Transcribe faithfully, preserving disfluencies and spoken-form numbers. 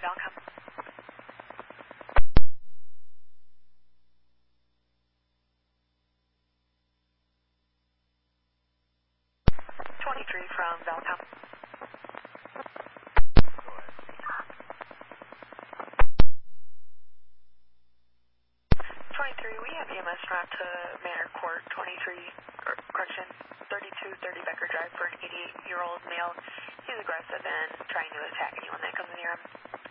Valcom. twenty-three from Valcom. twenty-three, we have E M S route to Manor Court, twenty-three, or, correction, thirty-two thirty Becker Drive for an eighty-eight-year-old male. He's aggressive and trying to attack anyone that comes near him.